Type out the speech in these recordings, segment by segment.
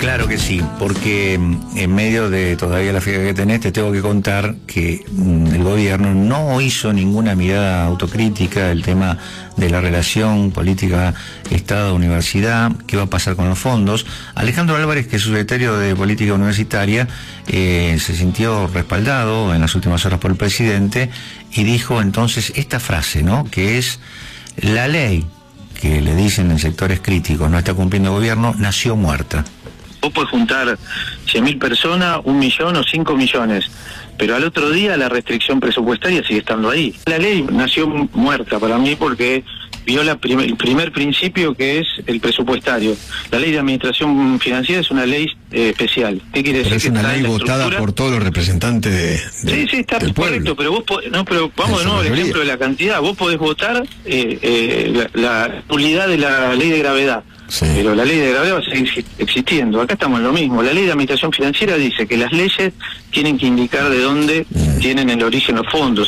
Claro que sí, porque en medio de todavía la fiesta que tenés, te tengo que contar que el gobierno no hizo ninguna mirada autocrítica del tema de la relación política Estado-Universidad, qué va a pasar con los fondos. Alejandro Álvarez, que es secretario de Política Universitaria, se sintió respaldado en las últimas horas por el presidente y dijo entonces esta frase, ¿no?, que es: la ley que le dicen en sectores críticos no está cumpliendo el gobierno, nació muerta. Vos podés juntar 100.000 personas, 1 millón o 5 millones, pero al otro día la restricción presupuestaria sigue estando ahí. La ley nació muerta para mí porque viola el primer principio, que es el presupuestario. La ley de administración financiera es una ley especial. ¿Qué quiere decir? Pero es una ley votada por todos los representantes sí, está del correcto, pueblo. pero vamos de nuevo al ejemplo de la cantidad. Vos podés votar la nulidad de la ley de gravedad. Sí. Pero la ley de gravedad va a seguir existiendo. Acá estamos en lo mismo. La ley de administración financiera dice que las leyes tienen que indicar de dónde tienen el origen los fondos.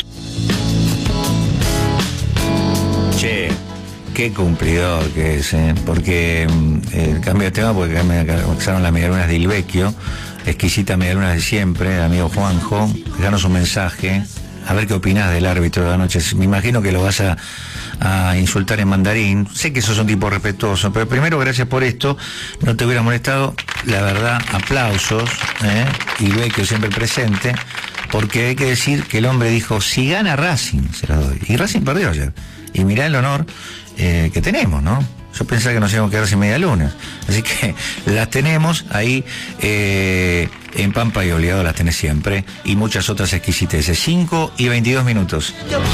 Che, qué cumplidor que es, porque cambio de tema porque me pasaron las medialunas de Ilvecchio, exquisita medialunas de siempre, amigo Juanjo. Dejanos un mensaje, a ver qué opinás del árbitro de anoche. Me imagino que lo vas a insultar en mandarín. Sé que sos un tipo respetuoso, pero primero gracias por esto, no te hubiera molestado. La verdad, aplausos, Ilvecchio siempre presente, porque hay que decir que el hombre dijo: si gana Racing, se la doy. Y Racing perdió ayer. Y mirá el honor que tenemos, ¿no? Yo pensaba que nos íbamos a quedar sin medialunas. Así que las tenemos ahí en Pampa y Obligado, las tenés siempre. Y muchas otras exquisiteces. 5 y 22 minutos.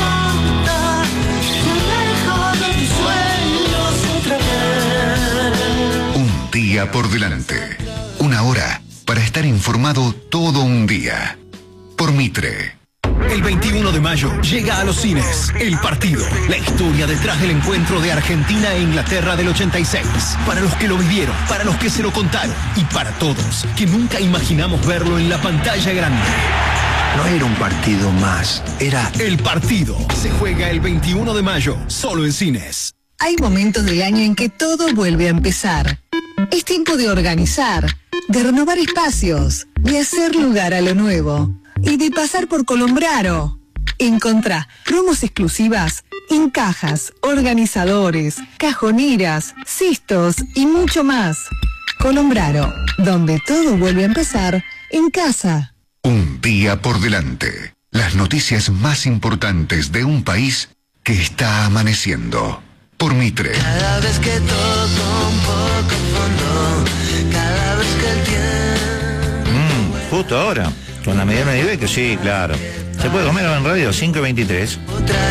Un día por delante. Una hora para estar informado todo un día. Por Mitre. El 21 de mayo llega a los cines El Partido, la historia detrás del encuentro de Argentina e Inglaterra del 86. Para los que lo vivieron, para los que se lo contaron y para todos que nunca imaginamos verlo en la pantalla grande. No era un partido más, era El Partido. Se juega el 21 de mayo, solo en cines. Hay momentos del año en que todo vuelve a empezar. Es tiempo de organizar, de renovar espacios, de hacer lugar a lo nuevo. Y de pasar por Colombraro. Encontrá promos exclusivas en cajas, organizadores, cajoneras, cistos y mucho más. Colombraro, donde todo vuelve a empezar en casa. Un día por delante. Las noticias más importantes de un país que está amaneciendo. Por Mitre. Cada vez que toco un poco fondo, cada vez que el tiempo... Justo ahora. Con la mediana de Ilvecchio, sí, claro. ¿Se puede comer en radio? 5:23.